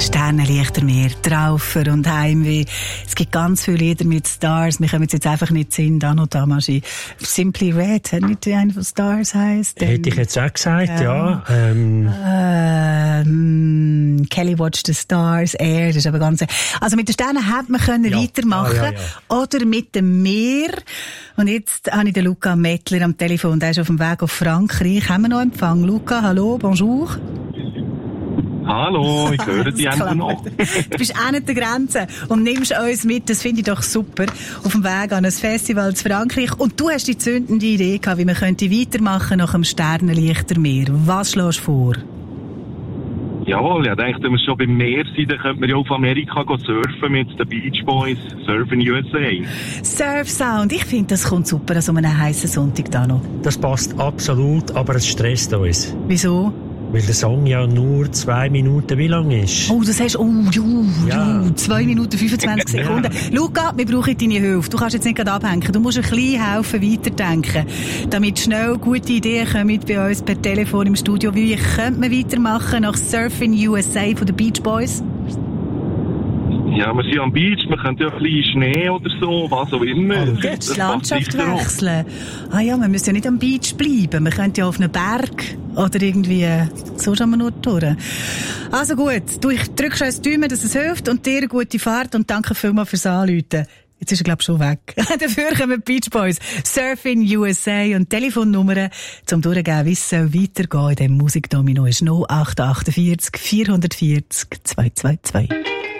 Sternenlichtermeer, Traufer und Heimweh. Es gibt ganz viele Lieder mit Stars. Wir können jetzt einfach nicht singen. Dano Tamashi. Simply Red, hat nicht einer von Stars heisst? Hätte ich jetzt auch gesagt, ja. Kelly Watch the Stars, Air, das ist aber ganz... Also mit den Sternen hätte man können weitermachen. Ja. Oder mit dem Meer. Und jetzt habe ich den Luca Mettler am Telefon. Der ist auf dem Weg auf Frankreich. Haben wir noch Empfang? Luca, hallo, bonjour. Hallo, ich höre die Ende noch. Du bist auch nicht der Grenze und nimmst uns mit, das finde ich doch super, auf dem Weg an ein Festival zu Frankreich. Und du hast die zündende Idee gehabt, wie man könnte weitermachen nach dem Sternenlichtermeer. Was schlägst du vor? Jawohl, ich dachte, wenn wir schon beim Meer sind, dann könnte man ja auf Amerika surfen mit den Beach Boys, Surfing USA. Surf Sound, ich finde, das kommt super an so einem heissen Sonntag da noch. Das passt absolut, aber es stresst uns. Wieso? Weil der Song ja nur 2 Minuten wie lang ist. Oh, das heißt, 2 Minuten 25 Sekunden. Ja. Luca, wir brauchen deine Hilfe. Du kannst jetzt nicht gerade abhängen. Du musst ein bisschen helfen, weiterdenken. Damit schnell gute Ideen kommen bei uns per Telefon im Studio. Wie könnte man weitermachen nach Surfing USA von den Beach Boys? Ja, wir sind am Beach, wir können ja ein bisschen Schnee oder so, was auch immer. Die Landschaft wechseln. Ah ja, wir müssen ja nicht am Beach bleiben. Wir können ja auf einem Berg oder irgendwie so schauen wir nur durch. Also gut, ich drücke schon ins Daumen, dass es hilft und dir eine gute Fahrt und danke vielmals fürs Anrufen. Jetzt ist er, glaube ich, schon weg. Dafür kommen die Beach Boys, Surfing USA und Telefonnummern zum Durchgeben, wie es soll weitergehen in diesem Musikdomino ist 0848 440 222.